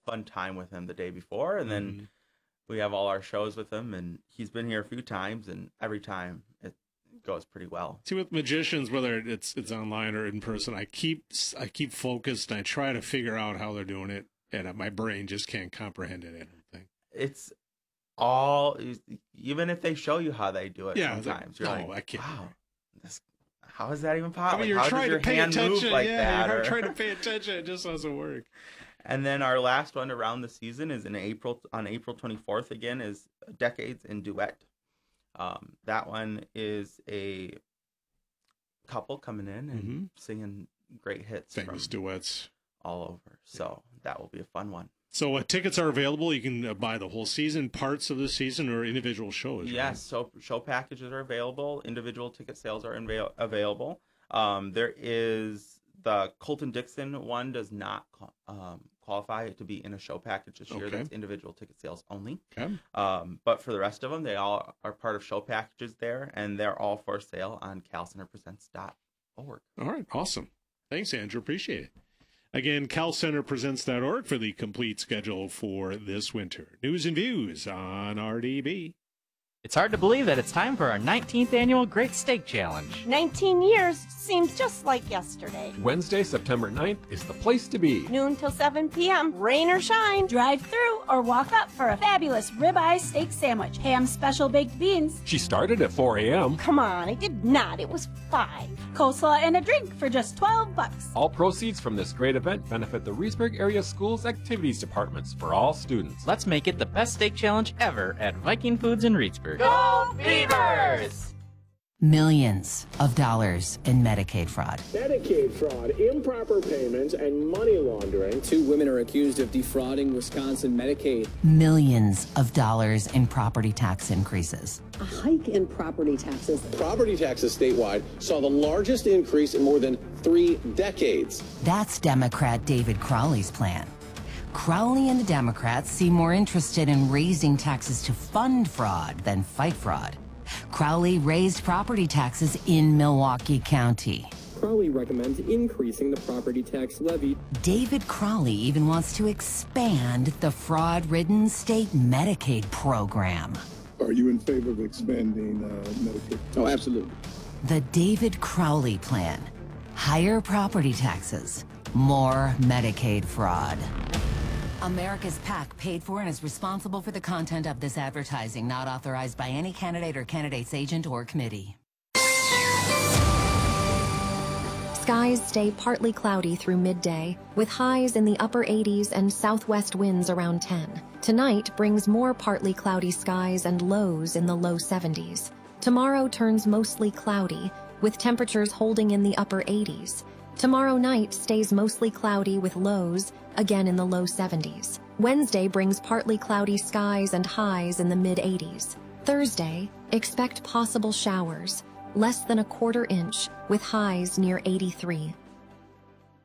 fun time with him the day before, and then we have all our shows with him, and he's been here a few times, and every time it goes pretty well. See, with magicians, whether it's online or in person, I keep focused, and I try to figure out how they're doing it, and my brain just can't comprehend it. I don't think it's all, even if they show you how they do it, sometimes you're I can't. Wow, how is that even possible? I mean, you're how trying does your to pay hand attention. move like that? You're trying to pay attention. It just doesn't work. And then our last one around the season is on April 24th again, is Decades in Duet. That one is a couple coming in and singing great hits. Famous duets. All over. So that will be a fun one. So tickets are available. You can buy the whole season, parts of the season, or individual shows. Yes, right? so show packages are available. Individual ticket sales are available. There is the Colton Dixon one does not qualify to be in a show package this year. That's individual ticket sales only. Okay. But for the rest of them, they all are part of show packages there, and they're all for sale on calcenterpresents.org. All right, awesome. Thanks, Andrew. Appreciate it. Again, calcenterpresents.org for the complete schedule for this winter. News and views on RDB. It's hard to believe that it's time for our 19th annual Great Steak Challenge. 19 years seems just like yesterday. Wednesday, September 9th is the place to be. Noon till 7 p.m., rain or shine. Drive through or walk up for a fabulous ribeye steak sandwich, ham special baked beans. She started at 4 a.m. Come on, I did not. It was 5. Coleslaw and a drink for just $12. All proceeds from this great event benefit the Reedsburg Area Schools Activities Departments for all students. Let's make it the best steak challenge ever at Viking Foods in Reedsburg. Go Beavers! Millions of dollars in Medicaid fraud. Medicaid fraud, improper payments, and money laundering. 2 women are accused of defrauding Wisconsin Medicaid. Millions of dollars in property tax increases. A hike in property taxes. Property taxes statewide saw the largest increase in more than 3 decades. That's Democrat David Crowley's plan. Crowley and the Democrats seem more interested in raising taxes to fund fraud than fight fraud. Crowley raised property taxes in Milwaukee County. Crowley recommends increasing the property tax levy. David Crowley even wants to expand the fraud-ridden state Medicaid program. Are you in favor of expanding Medicaid? Oh, absolutely. The David Crowley plan. Higher property taxes, more Medicaid fraud. America's PAC paid for and is responsible for the content of this advertising, not authorized by any candidate or candidate's agent or committee. Skies stay partly cloudy through midday, with highs in the upper 80s and southwest winds around 10. Tonight brings more partly cloudy skies and lows in the low 70s. Tomorrow turns mostly cloudy, with temperatures holding in the upper 80s. Tomorrow night stays mostly cloudy with lows, again in the low 70s. Wednesday brings partly cloudy skies and highs in the mid-80s. Thursday, expect possible showers, less than a quarter inch, with highs near 83.